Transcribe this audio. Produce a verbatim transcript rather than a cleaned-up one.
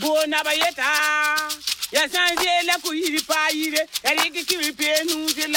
na bayeta ya sanje la ku yiri pa yire eri ki ki pe nu je la